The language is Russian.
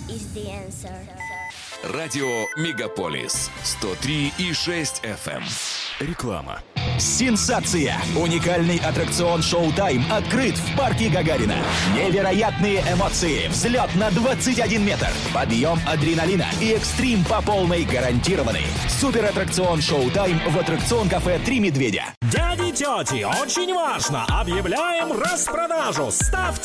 is the answer. Радио Мегаполис 103,6 FM. Реклама. Сенсация! Уникальный аттракцион «Шоу-тайм» открыт в парке Гагарина. Невероятные эмоции, взлет на 21 метр, подъем адреналина и экстрим по полной гарантированы. Супер-аттракцион «Шоу-тайм» в аттракцион-кафе «Три медведя». Дяди, тети, очень важно! Объявляем распродажу! Ставьте